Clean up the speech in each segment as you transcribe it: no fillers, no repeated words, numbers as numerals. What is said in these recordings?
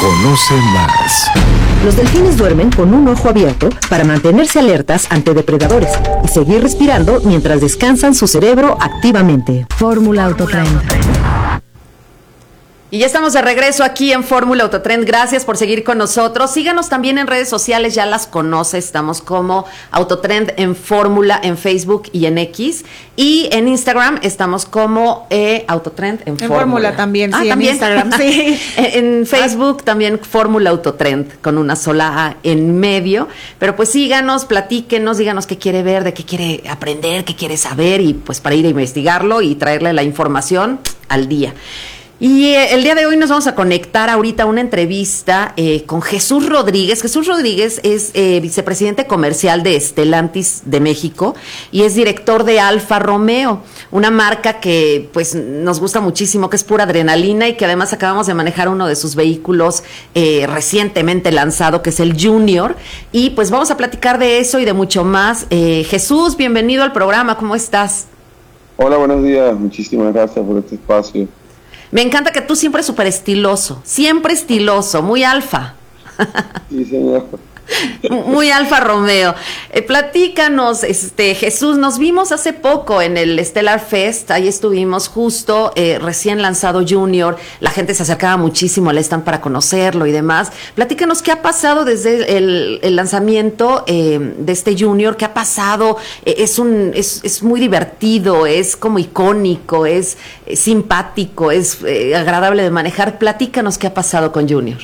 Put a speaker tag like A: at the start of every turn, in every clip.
A: Conoce más.
B: Los delfines duermen con un ojo abierto para mantenerse alertas ante depredadores y seguir respirando mientras descansan su cerebro activamente. Fórmula Autotrend.
C: Y ya estamos de regreso aquí en Fórmula Autotrend. Gracias por seguir con nosotros. Síganos también en redes sociales, ya las conoce. Estamos como Autotrend en Fórmula, en Facebook y en X. Y en Instagram estamos como Autotrend en Fórmula.
D: En Fórmula también, sí,
C: también.
D: en Instagram, sí.
C: En Facebook también Fórmula Autotrend, con una sola A en medio. Pero pues síganos, platíquenos, díganos qué quiere ver, de qué quiere aprender, qué quiere saber, y pues para ir a investigarlo y traerle la información al día. Y el día de hoy nos vamos a conectar ahorita a una entrevista con Jesús Rodríguez. Jesús Rodríguez es vicepresidente comercial de Stellantis de México y es director de Alfa Romeo, una marca que pues nos gusta muchísimo, que es pura adrenalina y que además acabamos de manejar uno de sus vehículos recientemente lanzado, que es el Junior. Y pues vamos a platicar de eso y de mucho más. Jesús, bienvenido al programa, ¿cómo estás?
E: Hola, buenos días, muchísimas gracias por este espacio.
C: Me encanta que tú siempre súper estiloso, muy alfa.
E: Sí, señor.
C: Muy Alfa Romeo. Platícanos, Jesús, nos vimos hace poco en el Stellar Fest, ahí estuvimos justo, recién lanzado Junior, la gente se acercaba muchísimo al stand para conocerlo y demás. Platícanos qué ha pasado desde el lanzamiento de este Junior, qué ha pasado. Es muy divertido, es como icónico, es simpático, es agradable de manejar. Platícanos qué ha pasado con Junior.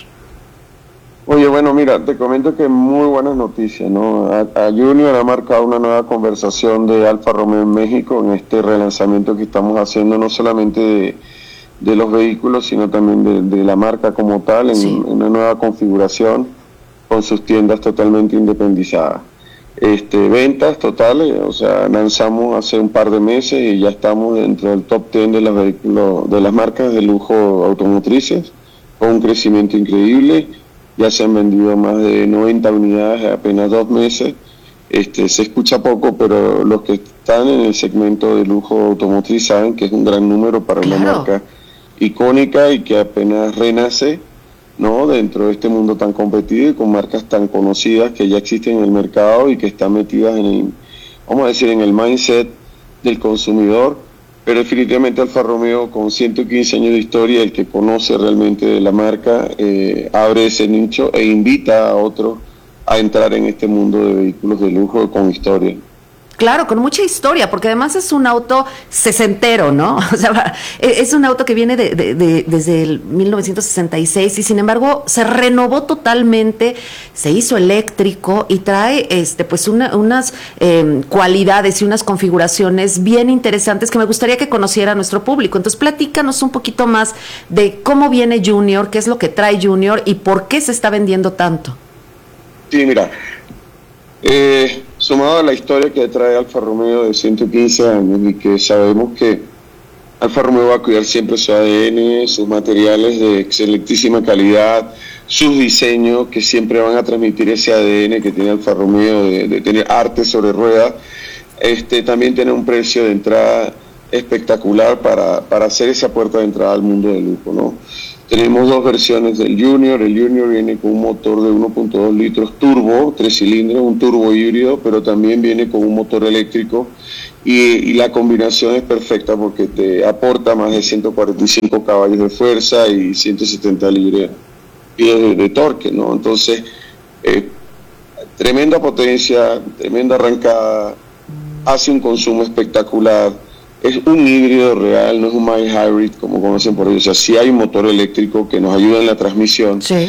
E: Oye, bueno, mira, te comento que muy buenas noticias, ¿no? A Junior ha marcado una nueva conversación de Alfa Romeo en México en este relanzamiento que estamos haciendo, no solamente de los vehículos, sino también de la marca como tal, en una nueva configuración con sus tiendas totalmente independizadas. Ventas totales, o sea, lanzamos hace un par de meses y ya estamos dentro del top 10 de los vehículos, de las marcas de lujo automotrices, con un crecimiento increíble. Ya se han vendido más de 90 unidades en apenas 2 meses. Se escucha poco, pero los que están en el segmento de lujo automotriz saben que es un gran número para una marca icónica y que apenas renace, ¿no?, dentro de este mundo tan competido y con marcas tan conocidas que ya existen en el mercado y que están metidas en el mindset del consumidor. Pero definitivamente Alfa Romeo, con 115 años de historia, el que conoce realmente de la marca, abre ese nicho e invita a otros a entrar en este mundo de vehículos de lujo con historia.
C: Claro, con mucha historia, porque además es un auto sesentero, ¿no? O sea, es un auto que viene desde el 1966 y sin embargo se renovó totalmente, se hizo eléctrico y trae pues unas cualidades y unas configuraciones bien interesantes que me gustaría que conociera nuestro público. Entonces, platícanos un poquito más de cómo viene Junior, qué es lo que trae Junior y por qué se está vendiendo tanto.
E: Sí, mira, sumado a la historia que trae Alfa Romeo de 115 años y que sabemos que Alfa Romeo va a cuidar siempre su ADN, sus materiales de excelentísima calidad, sus diseños que siempre van a transmitir ese ADN que tiene Alfa Romeo de tener arte sobre ruedas, también tiene un precio de entrada espectacular para hacer esa puerta de entrada al mundo del lujo, ¿no? Tenemos 2 versiones del Junior. El Junior viene con un motor de 1.2 litros turbo, 3 cilindros, un turbo híbrido, pero también viene con un motor eléctrico y la combinación es perfecta porque te aporta más de 145 caballos de fuerza y 170 libras de torque, ¿no? Entonces, tremenda potencia, tremenda arrancada, hace un consumo espectacular. Es un híbrido real, no es un mild hybrid como conocen por ellos. O sea, sí hay un motor eléctrico que nos ayuda en la transmisión.
C: Sí.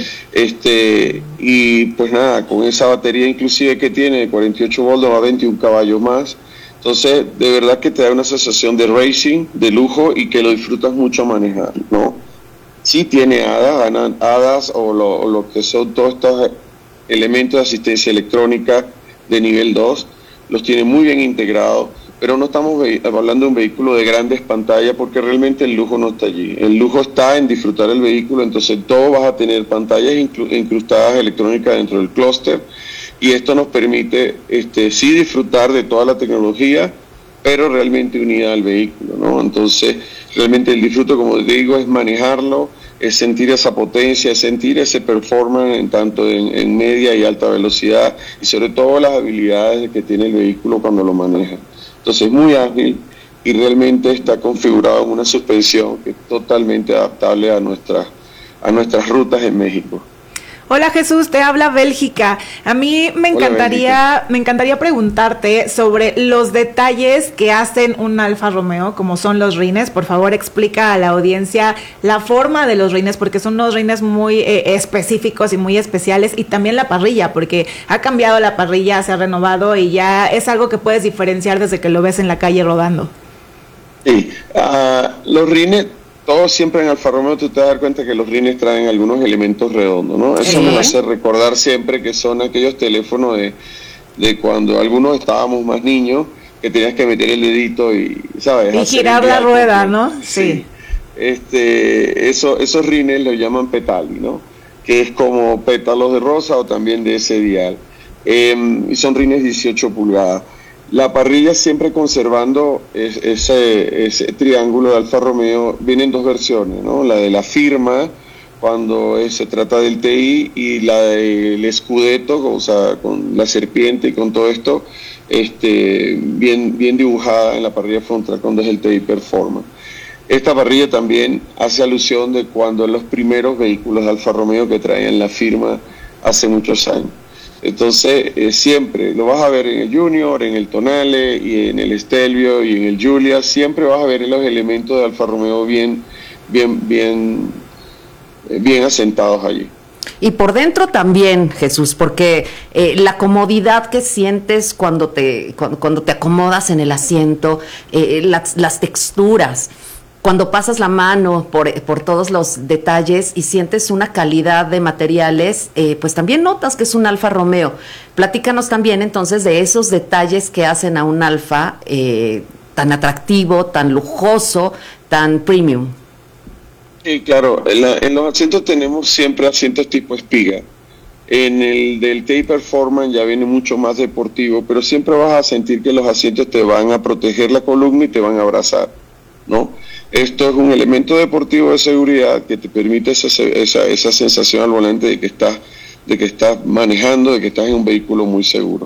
E: Y pues nada, con esa batería inclusive que tiene de 48 voltios a 21 caballos más. Entonces, de verdad que te da una sensación de racing, de lujo y que lo disfrutas mucho manejar, ¿no? Sí tiene hadas o lo que son todos estos elementos de asistencia electrónica de nivel 2, los tiene muy bien integrados. Pero no estamos hablando de un vehículo de grandes pantallas porque realmente el lujo no está allí. El lujo está en disfrutar el vehículo, entonces todo vas a tener pantallas incrustadas electrónicas dentro del clúster y esto nos permite sí disfrutar de toda la tecnología, pero realmente unida al vehículo, ¿no? Entonces realmente el disfrute, como te digo, es manejarlo, es sentir esa potencia, es sentir ese performance tanto en media y alta velocidad, y sobre todo las habilidades que tiene el vehículo cuando lo maneja. Entonces es muy ágil y realmente está configurado en una suspensión que es totalmente adaptable a nuestras rutas en México.
A: Hola Jesús, te habla Bélgica. A mí me encantaría preguntarte sobre los detalles que hacen un Alfa Romeo, como son los rines. Por favor, explica a la audiencia la forma de los rines, porque son unos rines muy específicos y muy especiales, y también la parrilla, porque ha cambiado la parrilla, se ha renovado y ya es algo que puedes diferenciar desde que lo ves en la calle rodando.
E: Sí, los rines, todos siempre en Alfa Romeo tú te das cuenta que los rines traen algunos elementos redondos, ¿no? Eso nos hace recordar siempre que son aquellos teléfonos de cuando algunos estábamos más niños, que tenías que meter el dedito y, ¿sabes?
A: Y girar la rueda, ¿no? Sí.
E: Esos rines los llaman petali, ¿no? Que es como pétalos de rosa o también de ese dial. Y son rines 18 pulgadas. La parrilla siempre conservando ese triángulo de Alfa Romeo. Vienen dos versiones, ¿no? La de la firma, cuando se trata del TI, y la del Scudetto, o sea, con la serpiente y con todo esto, bien dibujada en la parrilla frontal cuando es el TI Performance. Esta parrilla también hace alusión de cuando los primeros vehículos de Alfa Romeo que traían la firma hace muchos años. Entonces, siempre lo vas a ver en el Junior, en el Tonale y en el Stelvio y en el Giulia, siempre vas a ver los elementos de Alfa Romeo bien asentados allí.
C: Y por dentro también, Jesús, porque la comodidad que sientes cuando te acomodas en el asiento, las texturas, cuando pasas la mano por todos los detalles y sientes una calidad de materiales, pues también notas que es un Alfa Romeo. Platícanos también entonces de esos detalles que hacen a un Alfa tan atractivo, tan lujoso, tan premium.
E: Sí, claro, en los asientos tenemos siempre asientos tipo espiga. En el del TI Performance ya viene mucho más deportivo, pero siempre vas a sentir que los asientos te van a proteger la columna y te van a abrazar, ¿no? Esto es un elemento deportivo de seguridad que te permite esa sensación al volante de que estás manejando, de que estás en un vehículo muy seguro.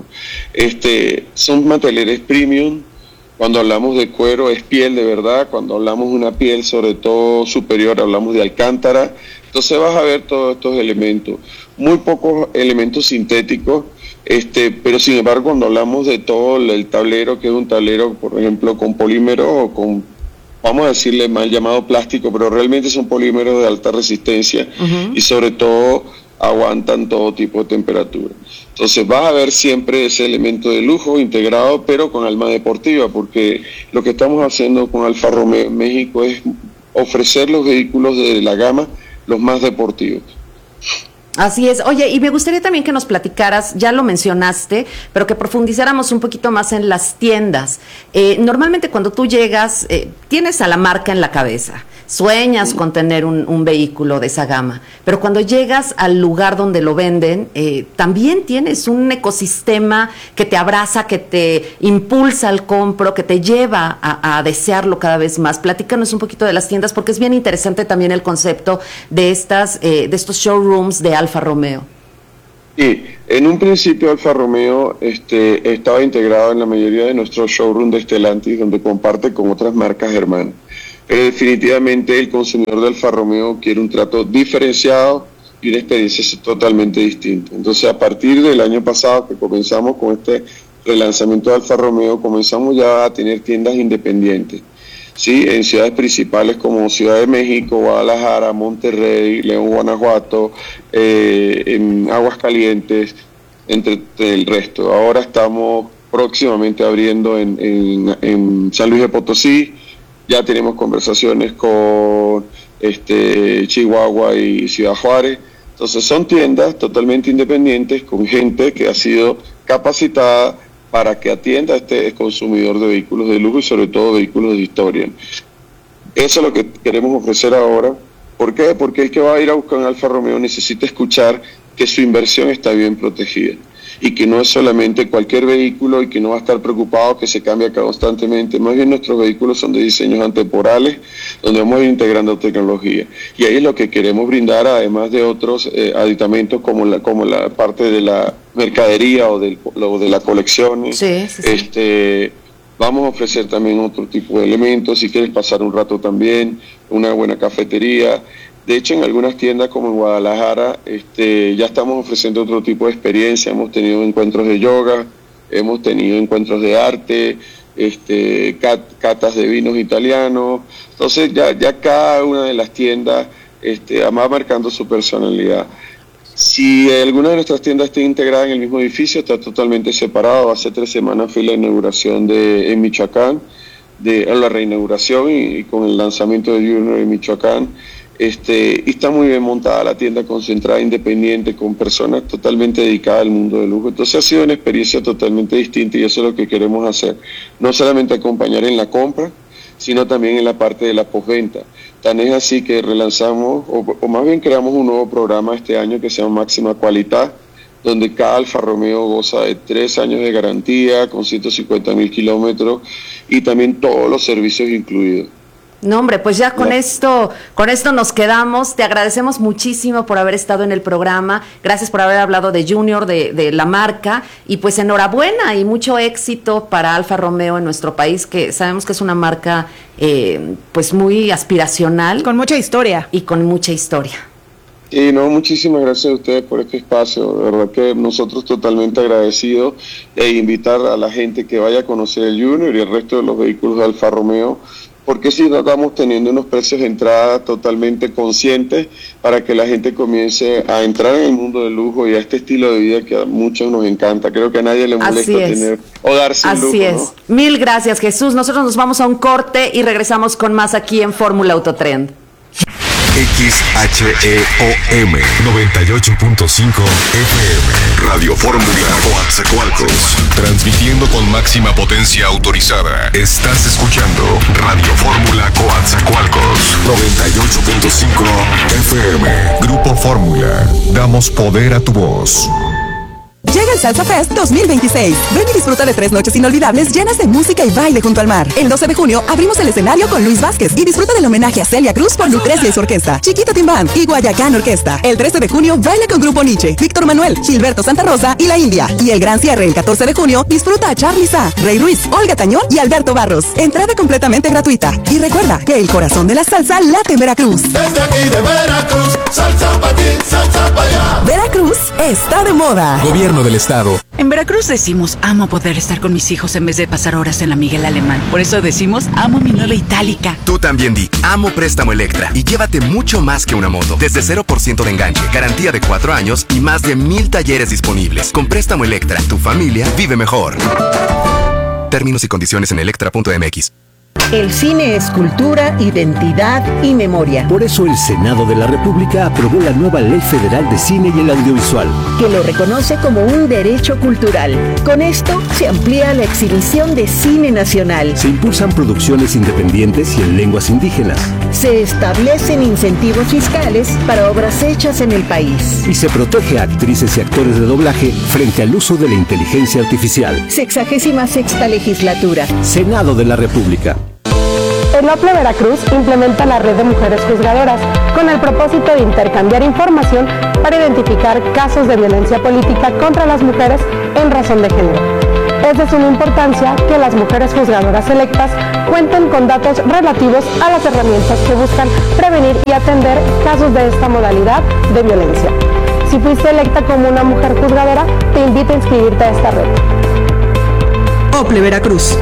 E: Son materiales premium. Cuando hablamos de cuero es piel de verdad. Cuando hablamos de una piel sobre todo superior hablamos de alcántara. Entonces vas a ver todos estos elementos. Muy pocos elementos sintéticos. Pero sin embargo cuando hablamos de todo el tablero, que es un tablero por ejemplo con polímero o con, vamos a decirle mal llamado plástico, pero realmente son polímeros de alta resistencia y sobre todo aguantan todo tipo de temperatura. Entonces vas a ver siempre ese elemento de lujo integrado, pero con alma deportiva, porque lo que estamos haciendo con Alfa Romeo en México es ofrecer los vehículos de la gama los más deportivos.
C: Así es. Oye, y me gustaría también que nos platicaras, ya lo mencionaste, pero que profundizáramos un poquito más en las tiendas. Normalmente cuando tú llegas, tienes a la marca en la cabeza, sueñas con tener un vehículo de esa gama, pero cuando llegas al lugar donde lo venden, también tienes un ecosistema que te abraza, que te impulsa al compro, que te lleva a desearlo cada vez más. Platícanos un poquito de las tiendas, porque es bien interesante también el concepto de estos showrooms de Alfa Romeo.
E: Sí, en un principio Alfa Romeo estaba integrado en la mayoría de nuestros showrooms de Stellantis, donde comparte con otras marcas hermanas. Pero definitivamente el consumidor de Alfa Romeo quiere un trato diferenciado y una experiencia totalmente distinta. Entonces, a partir del año pasado que comenzamos con este relanzamiento de Alfa Romeo, comenzamos ya a tener tiendas independientes, ¿sí? En ciudades principales como Ciudad de México, Guadalajara, Monterrey, León, Guanajuato, en Aguascalientes, entre el resto. Ahora estamos próximamente abriendo en San Luis de Potosí. Ya tenemos conversaciones con Chihuahua y Ciudad Juárez. Entonces son tiendas totalmente independientes con gente que ha sido capacitada para que atienda a este consumidor de vehículos de lujo y sobre todo vehículos de historia. Eso es lo que queremos ofrecer ahora. ¿Por qué? Porque el que va a ir a buscar un Alfa Romeo necesita escuchar que su inversión está bien protegida. y que no es solamente cualquier vehículo y que no va a estar preocupado que se cambie constantemente. Más bien nuestros vehículos son de diseños atemporales, donde vamos a ir integrando tecnología. Y ahí es lo que queremos brindar, además de otros aditamentos como la parte de la mercadería o de las colecciones. Sí. Vamos a ofrecer también otro tipo de elementos, si quieres pasar un rato también, una buena cafetería. De hecho, en algunas tiendas como en Guadalajara, ya estamos ofreciendo otro tipo de experiencia. Hemos tenido encuentros de yoga, hemos tenido encuentros de arte, catas de vinos italianos. Entonces, ya cada una de las tiendas va marcando su personalidad. Si alguna de nuestras tiendas está integrada en el mismo edificio, está totalmente separado. Hace 3 semanas fue la inauguración en Michoacán, la reinauguración y con el lanzamiento de Junior en Michoacán. Y está muy bien montada la tienda, concentrada, independiente, con personas totalmente dedicadas al mundo del lujo. Entonces ha sido una experiencia totalmente distinta y eso es lo que queremos hacer. No solamente acompañar en la compra, sino también en la parte de la postventa. Tan es así que relanzamos, o más bien creamos un nuevo programa este año que se llama Máxima Cualidad, donde cada Alfa Romeo goza de 3 años de garantía, con 150.000 kilómetros y también todos los servicios incluidos.
C: No, hombre, pues ya con esto nos quedamos. Te agradecemos muchísimo por haber estado en el programa. Gracias por haber hablado de Junior, de la marca. Y pues enhorabuena y mucho éxito para Alfa Romeo en nuestro país, que sabemos que es una marca pues muy aspiracional.
A: Con mucha historia.
C: Y con mucha historia.
E: Y no, muchísimas gracias a ustedes por este espacio. De verdad que nosotros totalmente agradecidos e invitar a la gente que vaya a conocer el Junior y el resto de los vehículos de Alfa Romeo, porque sí estamos teniendo unos precios de entrada totalmente conscientes para que la gente comience a entrar en el mundo del lujo y a este estilo de vida que a muchos nos encanta. Creo que a nadie le molesta tener o darse un lujo.
C: Así es. ¿No? Mil gracias, Jesús. Nosotros nos vamos a un corte y regresamos con más aquí en Fórmula Autotrend.
D: XHEOM 98.5 FM Radio Fórmula Coatzacoalcos, transmitiendo con máxima potencia autorizada. Estás escuchando Radio Fórmula Coatzacoalcos 98.5 FM. Grupo Fórmula, damos poder a tu voz.
F: Llega el Salsa Fest 2026. Ven y disfruta de 3 noches inolvidables llenas de música y baile junto al mar. El 12 de junio abrimos el escenario con Luis Vázquez y disfruta del homenaje a Celia Cruz por Lucrecia y su orquesta, Chiquita Timbán y Guayacán Orquesta. El 13 de junio baila con Grupo Nietzsche, Víctor Manuel, Gilberto Santa Rosa y La India. Y el gran cierre el 14 de junio disfruta a Charly Sa, Rey Ruiz, Olga Tañón y Alberto Barros. Entrada completamente gratuita. Y recuerda que el corazón de la salsa late en Veracruz.
G: Desde aquí de Veracruz, salsa pa' ti, salsa pa' allá.
F: Veracruz está de moda.
D: Gobierno del Estado.
H: En Veracruz decimos, amo poder estar con mis hijos en vez de pasar horas en la Miguel Alemán. Por eso decimos, amo mi nueva Itálica.
I: Tú también di, amo Préstamo Electra y llévate mucho más que una moto. Desde 0% de enganche, garantía de 4 años y más de 1,000 talleres disponibles. Con Préstamo Electra, tu familia vive mejor. Términos y condiciones en electra.mx.
B: El cine es cultura, identidad y memoria.
J: Por eso el Senado de la República aprobó la nueva Ley Federal de Cine y el Audiovisual,
B: que lo reconoce como un derecho cultural. Con esto se amplía la exhibición de cine nacional.
J: Se impulsan producciones independientes y en lenguas indígenas.
B: Se establecen incentivos fiscales para obras hechas en el país.
J: Y se protege a actrices y actores de doblaje frente al uso de la inteligencia artificial.
B: 66ª legislatura.
J: Senado de la República.
K: El OPLE Veracruz implementa la red de mujeres juzgadoras con el propósito de intercambiar información para identificar casos de violencia política contra las mujeres en razón de género. Es de suma importancia que las mujeres juzgadoras electas cuenten con datos relativos a las herramientas que buscan prevenir y atender casos de esta modalidad de violencia. Si fuiste electa como una mujer juzgadora, te invito a inscribirte a esta red.
F: OPLE Veracruz.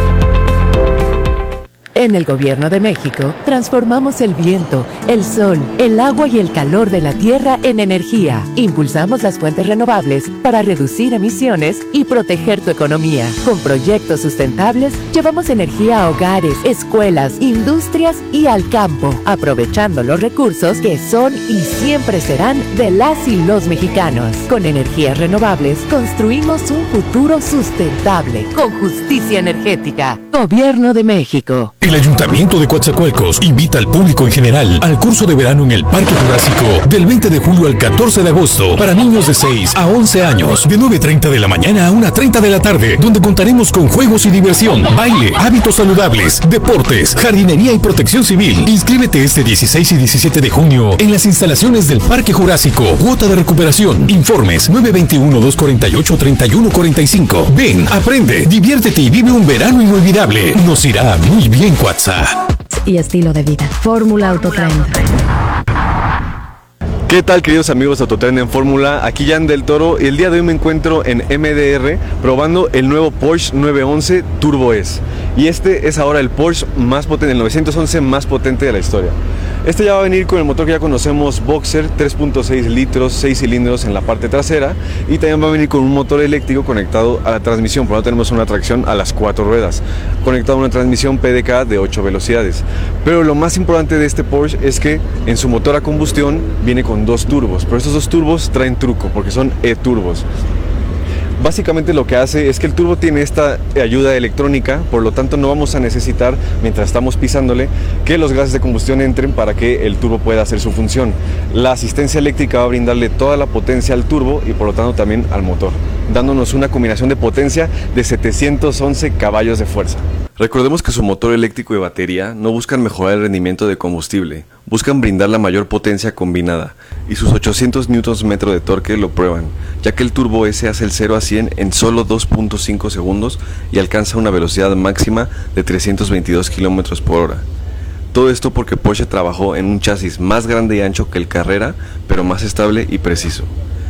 L: En el Gobierno de México, transformamos el viento, el sol, el agua y el calor de la tierra en energía. Impulsamos las fuentes renovables para reducir emisiones y proteger tu economía. Con proyectos sustentables, llevamos energía a hogares, escuelas, industrias y al campo, aprovechando los recursos que son y siempre serán de las y los mexicanos. Con energías renovables, construimos un futuro sustentable, con justicia energética. Gobierno de México.
D: El Ayuntamiento de Coatzacoalcos invita al público en general al curso de verano en el Parque Jurásico del 20 de julio al 14 de agosto para niños de 6 a 11 años, de 9:30 de la mañana a 1:30 de la tarde, donde contaremos con juegos y diversión, baile, hábitos saludables, deportes, jardinería y protección civil. Inscríbete este 16 y 17 de junio en las instalaciones del Parque Jurásico. Cuota de recuperación. Informes 921-248-3145. Ven, aprende, diviértete y vive un verano inolvidable. Nos irá muy bien, Cuatza.
B: Y estilo de vida. Fórmula Autotrend.
M: ¿Qué tal, queridos amigos de Autotrend en Fórmula? Aquí Jan del Toro y el día de hoy me encuentro en MDR probando el nuevo Porsche 911 Turbo S. Y este es ahora el Porsche más potente, el 911 más potente de la historia. Este ya va a venir con el motor que ya conocemos, Boxer, 3.6 litros, 6 cilindros en la parte trasera, y también va a venir con un motor eléctrico conectado a la transmisión. Por lo tanto tenemos una tracción a las 4 ruedas, conectado a una transmisión PDK de 8 velocidades. Pero lo más importante de este Porsche es que en su motor a combustión viene con 2 turbos, pero estos 2 turbos traen truco porque son E-turbos. Básicamente lo que hace es que el turbo tiene esta ayuda electrónica, por lo tanto no vamos a necesitar, mientras estamos pisándole, que los gases de combustión entren para que el turbo pueda hacer su función. La asistencia eléctrica va a brindarle toda la potencia al turbo y por lo tanto también al motor, dándonos una combinación de potencia de 711 caballos de fuerza. Recordemos que su motor eléctrico y batería no buscan mejorar el rendimiento de combustible, buscan brindar la mayor potencia combinada, y sus 800 Nm de torque lo prueban, ya que el Turbo S hace el 0 a 100 en solo 2.5 segundos y alcanza una velocidad máxima de 322 km por hora. Todo esto porque Porsche trabajó en un chasis más grande y ancho que el Carrera, pero más estable y preciso.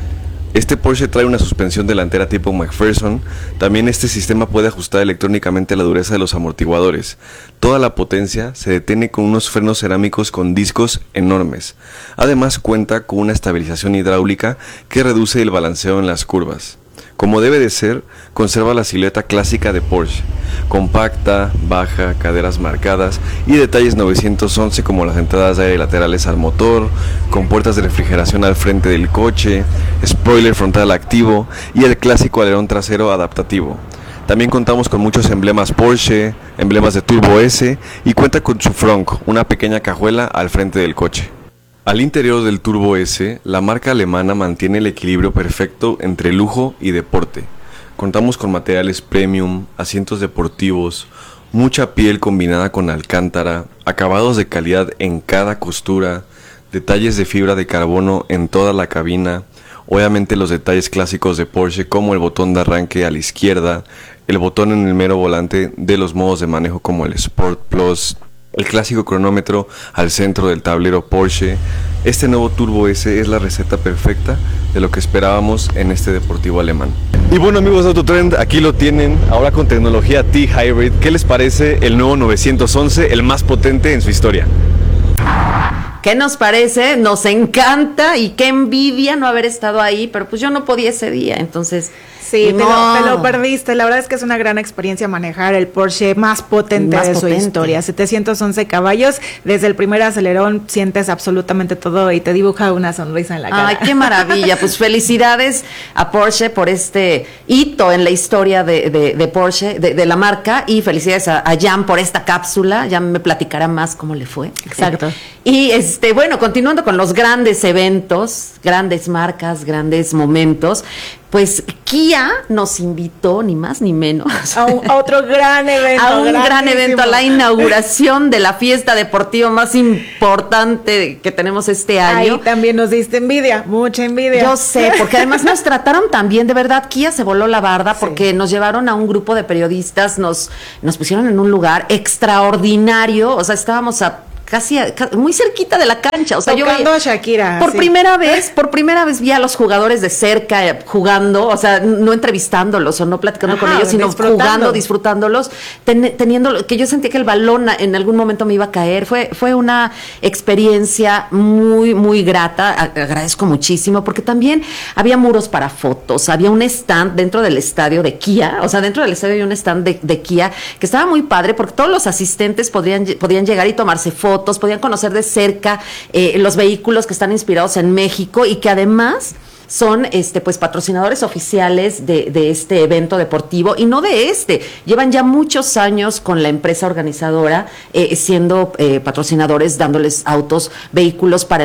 M: Este Porsche trae una suspensión delantera tipo McPherson. También este sistema puede ajustar electrónicamente la dureza de los amortiguadores. Toda la potencia se detiene con unos frenos cerámicos con discos enormes. Además cuenta con una estabilización hidráulica que reduce el balanceo en las curvas. Como debe de ser, conserva la silueta clásica de Porsche, compacta, baja, caderas marcadas y detalles 911 como las entradas de aire laterales al motor, con puertas de refrigeración al frente del coche, spoiler frontal activo y el clásico alerón trasero adaptativo. También contamos con muchos emblemas Porsche, emblemas de Turbo S y cuenta con su Fronk, una pequeña cajuela al frente del coche. Al interior del Turbo S, la marca alemana mantiene el equilibrio perfecto entre lujo y deporte. Contamos con materiales premium, asientos deportivos, mucha piel combinada con alcántara, acabados de calidad en cada costura, detalles de fibra de carbono en toda la cabina, obviamente los detalles clásicos de Porsche como el botón de arranque a la izquierda, el botón en el mero volante de los modos de manejo como el Sport Plus, el clásico cronómetro al centro del tablero Porsche. Este nuevo Turbo S es la receta perfecta de lo que esperábamos en este deportivo alemán. Y bueno, amigos de Autotrend, aquí lo tienen, ahora con tecnología T-Hybrid. ¿Qué les parece el nuevo 911, el más potente en su historia?
C: ¿Qué nos parece? Nos encanta y qué envidia no haber estado ahí, pero pues yo no podía ese día, entonces...
A: Sí, te lo perdiste. La verdad es que es una gran experiencia manejar el Porsche más potente de su historia. 711 caballos. Desde el primer acelerón sientes absolutamente todo y te dibuja una sonrisa en la cara.
C: Ay, qué maravilla. Pues felicidades a Porsche por este hito en la historia de Porsche, de la marca, y felicidades a Jan por esta cápsula. Ya me platicará más cómo le fue.
A: Exacto.
C: Y bueno, continuando con los grandes eventos, grandes marcas, grandes momentos, pues Kia nos invitó, ni más ni menos,
A: a otro gran evento.
C: A un gran evento, a la inauguración de la fiesta deportiva más importante que tenemos este año.
A: Ahí también nos diste envidia, mucha envidia.
C: Yo sé, porque además nos trataron tan bien, de verdad, Kia se voló la barda porque nos llevaron a un grupo de periodistas, nos pusieron en un lugar extraordinario, o sea, estábamos casi muy cerquita de la cancha, o sea,
A: tocando a Shakira.
C: Por primera vez vi a los jugadores de cerca jugando, o sea, no entrevistándolos o no platicando con ellos, sino jugando, disfrutándolos, teniendo, que yo sentía que el balón en algún momento me iba a caer. Fue una experiencia muy, muy grata. Agradezco muchísimo porque también había muros para fotos, había un stand dentro del estadio de Kia, o sea, dentro del estadio había un stand de Kia que estaba muy padre porque todos los asistentes podían llegar y tomarse fotos, podían conocer de cerca los vehículos que están inspirados en México y que además son pues patrocinadores oficiales de este evento deportivo, y no de llevan ya muchos años con la empresa organizadora siendo patrocinadores, dándoles autos, vehículos para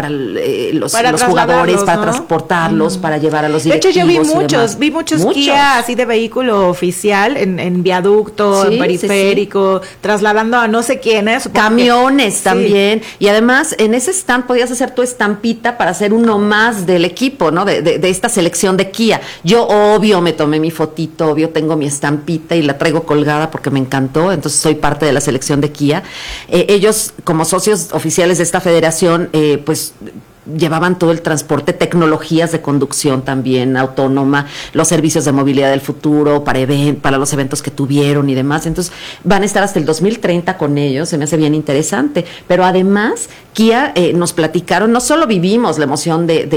C: los jugadores, para transportarlos, para llevar a los directivos.
A: De hecho, yo vi muchos Kia así de vehículo oficial en viaducto, en periférico, trasladando a no sé quiénes.
C: Camiones también. Y además, en ese stand podías hacer tu estampita para ser uno más del equipo, ¿no? De esta selección de Kia. Yo, obvio, me tomé mi fotito, obvio, tengo mi estampita y la traigo colgada porque me encantó, entonces soy parte de la selección de Kia. Ellos, como socios oficiales de esta federación, pues llevaban todo el transporte, tecnologías de conducción también autónoma, los servicios de movilidad del futuro para los eventos que tuvieron y demás. Entonces van a estar hasta el 2030 con ellos, se me hace bien interesante. Pero además Kia nos platicaron, no solo vivimos la emoción de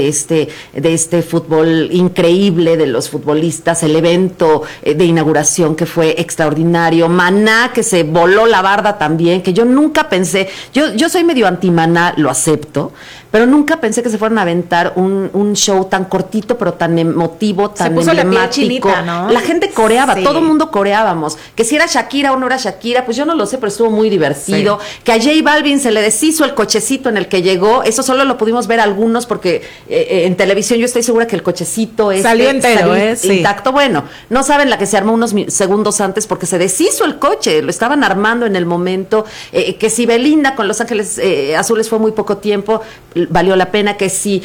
C: este fútbol increíble de los futbolistas, el evento de inauguración que fue extraordinario, Maná que se voló la barda también, que yo nunca pensé, yo soy medio anti-Maná, lo acepto, pero nunca pensé que se fueran a aventar un show tan cortito, pero tan emotivo, tan emblemático.
A: Chinita, ¿no?
C: La gente coreaba, todo el mundo coreábamos. Que si era Shakira o no era Shakira, pues yo no lo sé, pero estuvo muy divertido. Sí. Que a J Balvin se le deshizo el cochecito en el que llegó, eso solo lo pudimos ver algunos, porque en televisión yo estoy segura que el cochecito
A: salió entero,
C: intacto. Bueno, no saben la que se armó unos segundos antes, porque se deshizo el coche, lo estaban armando en el momento. Que si Belinda con Los Ángeles Azules fue muy poco tiempo, valió la pena. Que si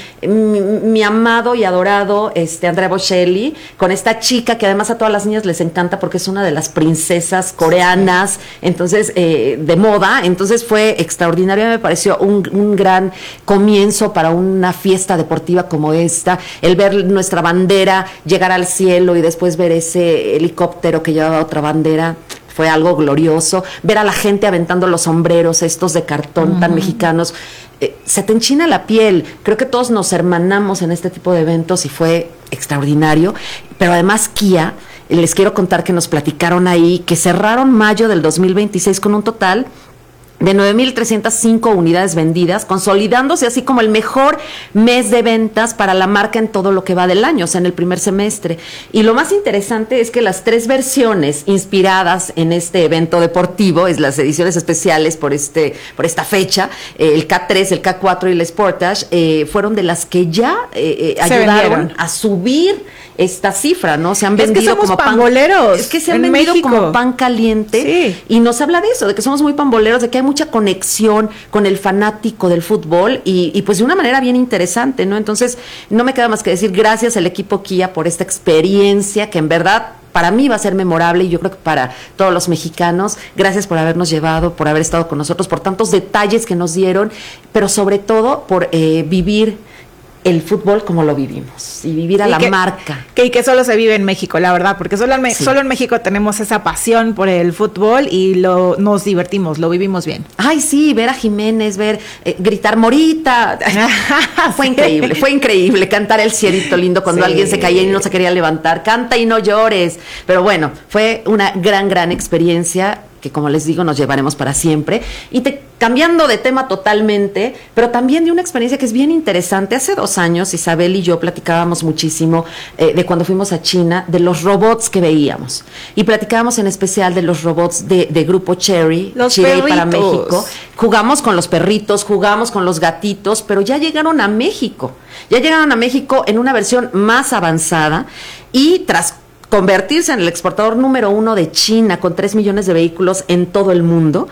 C: mi amado y adorado Andrea Bocelli con esta chica que además a todas las niñas les encanta porque es una de las princesas coreanas, entonces de moda, entonces fue extraordinario. Me pareció un gran comienzo para una fiesta deportiva como esta, el ver nuestra bandera llegar al cielo y después ver ese helicóptero que llevaba otra bandera. Fue algo glorioso, ver a la gente aventando los sombreros estos de cartón tan mexicanos. Se te enchina la piel. Creo que todos nos hermanamos en este tipo de eventos y fue extraordinario. Pero además Kia, les quiero contar que nos platicaron ahí que cerraron mayo del 2026 con un total de 9,305 unidades vendidas, consolidándose así como el mejor mes de ventas para la marca en todo lo que va del año, o sea, en el primer semestre. Y lo más interesante es que las 3 versiones inspiradas en este evento deportivo, es las ediciones especiales por esta fecha, el K3, el K4 y el Sportage, fueron de las que ya ayudaron a subir esta cifra, ¿no? Se han vendido como
A: pamboleros.
C: Es que se han vendido como pan caliente, y nos habla de eso, de que somos muy pamboleros, de que hay mucha conexión con el fanático del fútbol y pues de una manera bien interesante, ¿no? Entonces, no me queda más que decir gracias al equipo Kia por esta experiencia que en verdad para mí va a ser memorable, y yo creo que para todos los mexicanos. Gracias por habernos llevado, por haber estado con nosotros, por tantos detalles que nos dieron, pero sobre todo por vivir el fútbol como lo vivimos y vivir a la marca.
A: Que solo se vive en México, la verdad, porque solo en México tenemos esa pasión por el fútbol y nos divertimos, lo vivimos bien.
C: Ay, sí, ver a Jiménez, gritar Morita. Fue increíble cantar El Cielito Lindo cuando alguien se caía y no se quería levantar. Canta y no llores. Pero bueno, fue una gran experiencia que, como les digo, nos llevaremos para siempre. Y cambiando de tema totalmente, pero también de una experiencia que es bien interesante. Hace 2 años, Isabel y yo platicábamos muchísimo de cuando fuimos a China, de los robots que veíamos. Y platicábamos en especial de los robots de Grupo Cherry,
A: los
C: Chile para México. Jugamos con los perritos, jugamos con los gatitos, pero ya llegaron a México. Ya llegaron a México en una versión más avanzada, y tras convertirse en el exportador número 1 de China con 3 millones de vehículos en todo el mundo,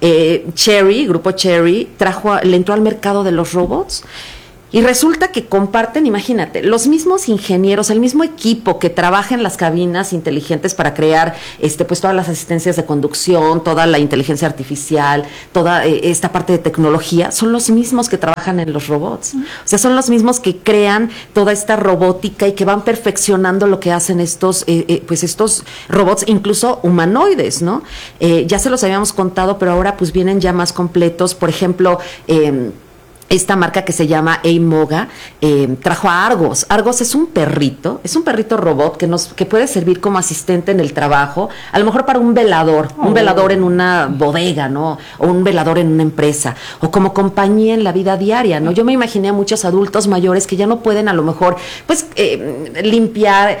C: Grupo Cherry le entró al mercado de los robots. Y resulta que comparten, imagínate, los mismos ingenieros, el mismo equipo que trabaja en las cabinas inteligentes para crear pues todas las asistencias de conducción, toda la inteligencia artificial, toda esta parte de tecnología, son los mismos que trabajan en los robots. O sea, son los mismos que crean toda esta robótica y que van perfeccionando lo que hacen estos robots, incluso humanoides, ¿no? Ya se los habíamos contado, pero ahora pues vienen ya más completos. Por ejemplo, esta marca que se llama Eimoga trajo a Argos. Argos es un perrito robot que puede servir como asistente en el trabajo, a lo mejor para un velador en una bodega, ¿no? O un velador en una empresa, o como compañía en la vida diaria, ¿no? Yo me imaginé a muchos adultos mayores que ya no pueden a lo mejor, pues, limpiar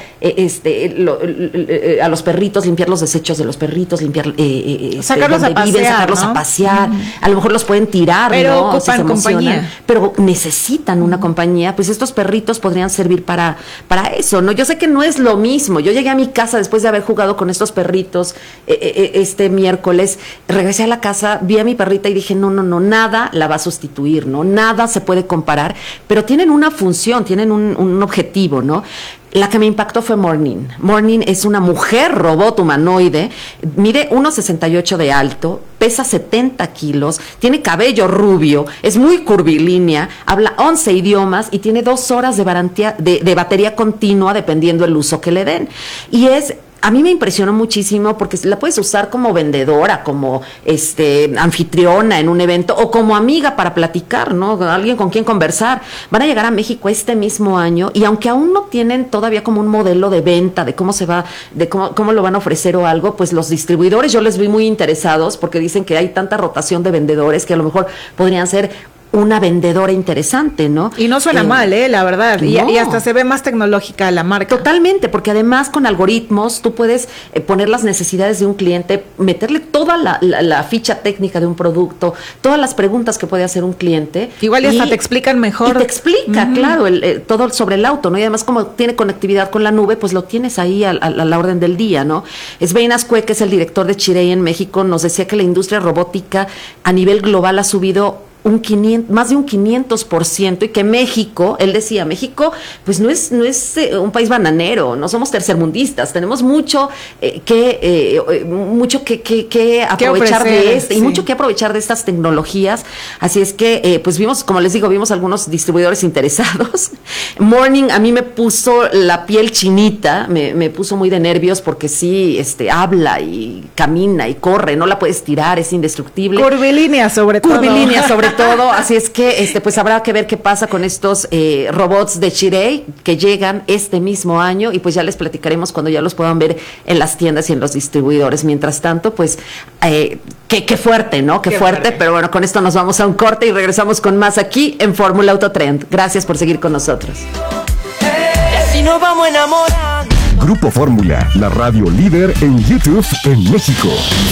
C: a los perritos, limpiar los desechos de los perritos, limpiar
A: sacarlos a pasear,
C: sacarlos a pasear, a lo mejor los pueden tirar,
A: pero
C: ¿no?
A: ocupan compañía.
C: Pero necesitan una compañía, pues estos perritos podrían servir para eso, ¿no? Yo sé que no es lo mismo. Yo llegué a mi casa después de haber jugado con estos perritos este miércoles, regresé a la casa, vi a mi perrita y dije, no, nada la va a sustituir, ¿no? Nada se puede comparar, pero tienen una función, tienen un objetivo, ¿no? La que me impactó fue Morning. Morning es una mujer robot humanoide, mide 1,68 de alto, pesa 70 kilos, tiene cabello rubio, es muy curvilínea, habla 11 idiomas y tiene 2 horas de batería continua dependiendo el uso que le den. Y a mí me impresionó muchísimo porque la puedes usar como vendedora, como anfitriona en un evento o como amiga para platicar, ¿no? Alguien con quien conversar. Van a llegar a México este mismo año y aunque aún no tienen todavía como un modelo de venta de cómo cómo lo van a ofrecer o algo, pues los distribuidores yo les vi muy interesados porque dicen que hay tanta rotación de vendedores que a lo mejor podrían ser una vendedora interesante, ¿no?
A: Y no suena mal, la verdad. No. Y hasta se ve más tecnológica la marca.
C: Totalmente, porque además con algoritmos tú puedes poner las necesidades de un cliente, meterle toda la ficha técnica de un producto, todas las preguntas que puede hacer un cliente.
A: Igual y hasta te explican mejor.
C: Y te explica, claro, todo sobre el auto, ¿no? Y además como tiene conectividad con la nube, pues lo tienes ahí a la orden del día, ¿no? Svein Azcue, que es el director de Chirey en México, nos decía que la industria robótica a nivel global ha subido más de un 500%, y que México, él decía, México pues no es un país bananero, no somos tercermundistas, tenemos mucho que aprovechar de y mucho que aprovechar de estas tecnologías, así es que pues vimos, como les digo, vimos algunos distribuidores interesados. Morning a mí me puso la piel chinita, me puso muy de nervios porque sí, habla y camina y corre, no la puedes tirar, es indestructible.
A: Curvilínea sobre todo,
C: así es que pues habrá que ver qué pasa con estos robots de Chirey que llegan este mismo año y pues ya les platicaremos cuando ya los puedan ver en las tiendas y en los distribuidores. Mientras tanto, pues qué fuerte, ¿no? Qué fuerte, pero bueno, con esto nos vamos a un corte y regresamos con más aquí en Fórmula Autotrend. Gracias por seguir con nosotros.
N: Así nos vamos enamorando.
J: Grupo Fórmula, la radio líder en YouTube en México.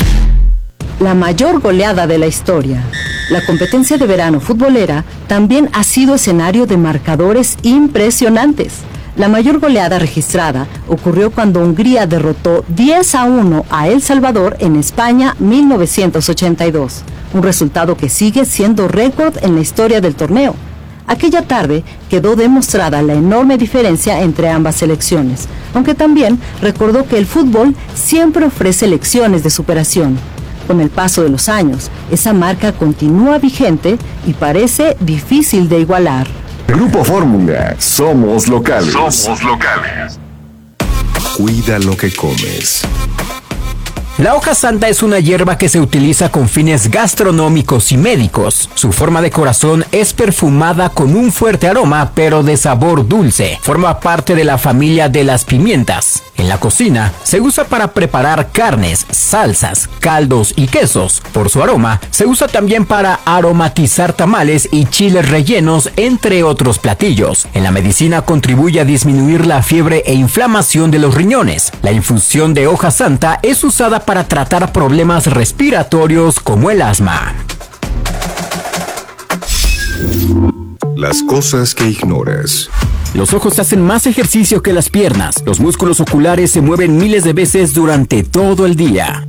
B: La mayor goleada de la historia. La competencia de verano futbolera también ha sido escenario de marcadores impresionantes. La mayor goleada registrada ocurrió cuando Hungría derrotó 10-1 a El Salvador en España 1982, un resultado que sigue siendo récord en la historia del torneo. Aquella tarde quedó demostrada la enorme diferencia entre ambas selecciones, aunque también recordó que el fútbol siempre ofrece lecciones de superación. Con el paso de los años, esa marca continúa vigente y parece difícil de igualar.
J: Grupo Fórmula, somos locales. Cuida lo que comes.
O: La hoja santa es una hierba que se utiliza con fines gastronómicos y médicos. Su forma de corazón es perfumada con un fuerte aroma, pero de sabor dulce. Forma parte de la familia de las pimientas. En la cocina se usa para preparar carnes, salsas, caldos y quesos. Por su aroma, se usa también para aromatizar tamales y chiles rellenos, entre otros platillos. En la medicina contribuye a disminuir la fiebre e inflamación de los riñones. La infusión de hoja santa es usada para tratar problemas respiratorios como el asma.
J: Las cosas que ignoras.
O: Los ojos hacen más ejercicio que las piernas. Los músculos oculares se mueven miles de veces durante todo el día.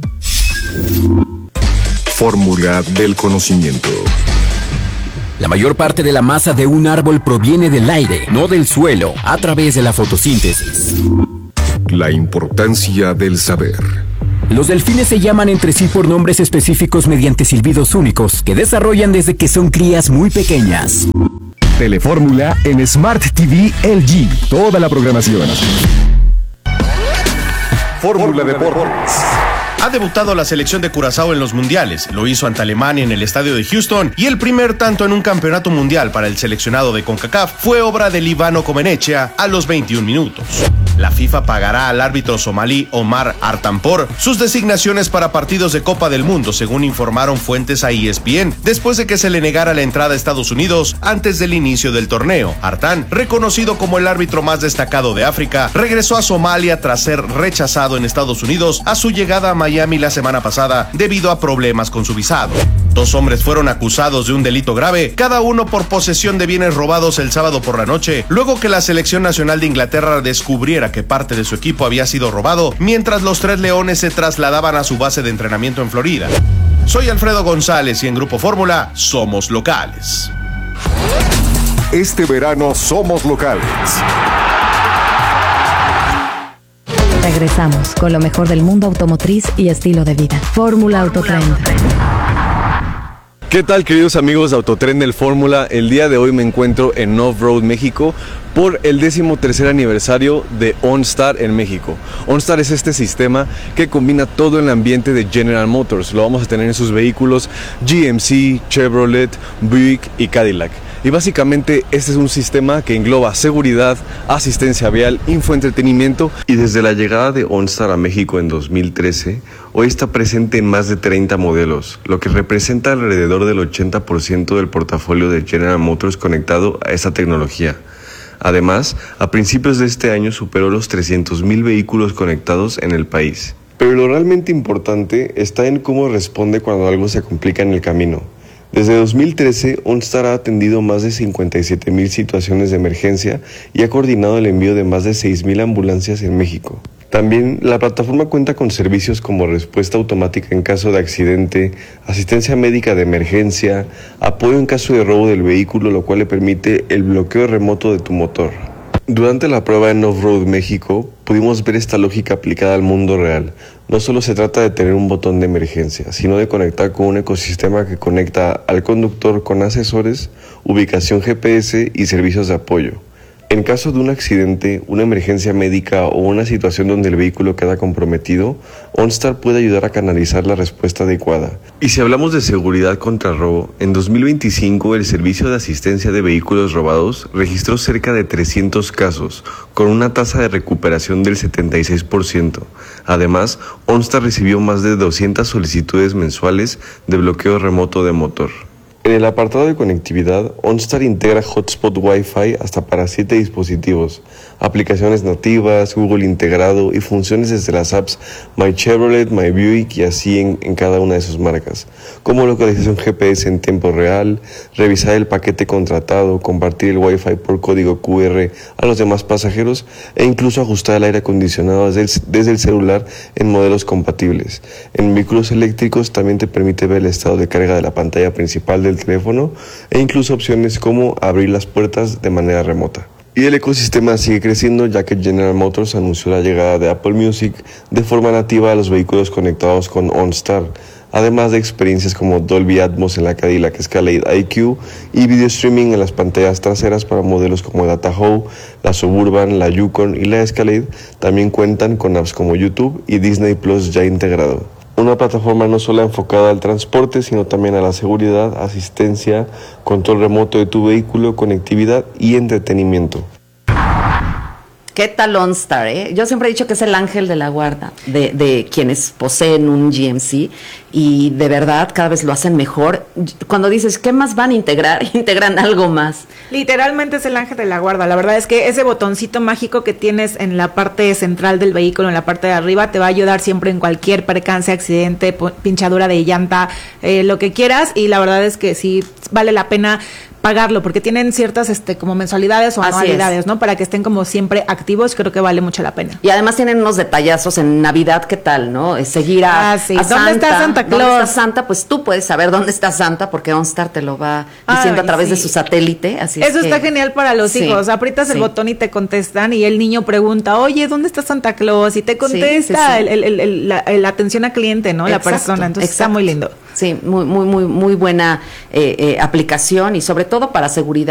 J: Fórmula del conocimiento.
O: La mayor parte de la masa de un árbol proviene del aire, no del suelo, a través de la fotosíntesis.
J: La importancia del saber.
O: Los delfines se llaman entre sí por nombres específicos mediante silbidos únicos que desarrollan desde que son crías muy pequeñas.
J: Telefórmula en Smart TV LG. Toda la programación. Fórmula Deportes.
P: Ha debutado la selección de Curazao en los mundiales, lo hizo ante Alemania en el estadio de Houston y el primer tanto en un campeonato mundial para el seleccionado de CONCACAF fue obra de Ivano Comenechea a los 21 minutos. La FIFA pagará al árbitro somalí Omar Artampor sus designaciones para partidos de Copa del Mundo, según informaron fuentes a ESPN, después de que se le negara la entrada a Estados Unidos antes del inicio del torneo. Artan, reconocido como el árbitro más destacado de África, regresó a Somalia tras ser rechazado en Estados Unidos a su llegada a Miami la semana pasada debido a problemas con su visado. 2 hombres fueron acusados de un delito grave, cada uno por posesión de bienes robados el sábado por la noche, luego que la selección nacional de Inglaterra descubriera que parte de su equipo había sido robado, mientras los 3 leones se trasladaban a su base de entrenamiento en Florida. Soy Alfredo González y en Grupo Fórmula somos locales.
Q: Este verano somos locales.
R: Regresamos con lo mejor del mundo automotriz y estilo de vida. Fórmula Autotrend.
M: ¿Qué tal, queridos amigos de Autotren del Fórmula? El día de hoy me encuentro en Off-Road México por el 13º aniversario de OnStar en México. OnStar es este sistema que combina todo el ambiente de General Motors. Lo vamos a tener en sus vehículos GMC, Chevrolet, Buick y Cadillac. Y básicamente este es un sistema que engloba seguridad, asistencia vial, infoentretenimiento. Y desde la llegada de OnStar a México en 2013, hoy está presente en más de 30 modelos, lo que representa alrededor del 80% del portafolio de General Motors conectado a esta tecnología. Además, a principios de este año superó los 300,000 vehículos conectados en el país. Pero lo realmente importante está en cómo responde cuando algo se complica en el camino. Desde 2013, OnStar ha atendido más de 57,000 situaciones de emergencia y ha coordinado el envío de más de 6,000 ambulancias en México. También la plataforma cuenta con servicios como respuesta automática en caso de accidente, asistencia médica de emergencia, apoyo en caso de robo del vehículo, lo cual le permite el bloqueo remoto de tu motor. Durante la prueba en Off-Road México, pudimos ver esta lógica aplicada al mundo real. No solo se trata de tener un botón de emergencia, sino de conectar con un ecosistema que conecta al conductor con asesores, ubicación GPS y servicios de apoyo. En caso de un accidente, una emergencia médica o una situación donde el vehículo queda comprometido, OnStar puede ayudar a canalizar la respuesta adecuada. Y si hablamos de seguridad contra robo, en 2025 el Servicio de Asistencia de Vehículos Robados registró cerca de 300 casos, con una tasa de recuperación del 76%. Además, OnStar recibió más de 200 solicitudes mensuales de bloqueo remoto de motor. En el apartado de conectividad, OnStar integra hotspot Wi-Fi hasta para 7 dispositivos, aplicaciones nativas, Google integrado y funciones desde las apps My Chevrolet, My Buick y así en cada una de sus marcas, como localización GPS en tiempo real, revisar el paquete contratado, compartir el Wi-Fi por código QR a los demás pasajeros e incluso ajustar el aire acondicionado desde el celular en modelos compatibles. En vehículos eléctricos también te permite ver el estado de carga de la pantalla principal del teléfono e incluso opciones como abrir las puertas de manera remota. Y el ecosistema sigue creciendo ya que General Motors anunció la llegada de Apple Music de forma nativa a los vehículos conectados con OnStar, además de experiencias como Dolby Atmos en la Cadillac Escalade IQ y video streaming en las pantallas traseras para modelos como la Tahoe, la Suburban, la Yukon y la Escalade. También cuentan con apps como YouTube y Disney Plus ya integrado. Una plataforma no solo enfocada al transporte, sino también a la seguridad, asistencia, control remoto de tu vehículo, conectividad y entretenimiento.
C: ¿Qué tal OnStar? Yo siempre he dicho que es el ángel de la guarda de quienes poseen un GMC y de verdad cada vez lo hacen mejor. Cuando dices, ¿qué más van a integrar? Integran algo más.
A: Literalmente es el ángel de la guarda. La verdad es que ese botoncito mágico que tienes en la parte central del vehículo, en la parte de arriba, te va a ayudar siempre en cualquier percance, accidente, pinchadura de llanta, lo que quieras. Y la verdad es que sí vale la pena pagarlo, porque tienen ciertas como mensualidades o anualidades, ¿no? Para que estén como siempre activos, creo que vale mucho la pena.
C: Y además tienen unos detallazos en Navidad, ¿qué tal, no? Seguir a
A: Santa. ¿Dónde está Santa Claus?
C: ¿Dónde está Santa? Pues tú puedes saber dónde está Santa, porque OnStar te lo va diciendo a través de su satélite. Así
A: Eso está genial para los hijos. Aprietas el botón y te contestan, y el niño pregunta, oye, ¿dónde está Santa Claus? Y te contesta la atención al cliente, ¿no? Exacto, la persona. Entonces está muy lindo.
C: Sí, muy buena aplicación y sobre todo para seguridad.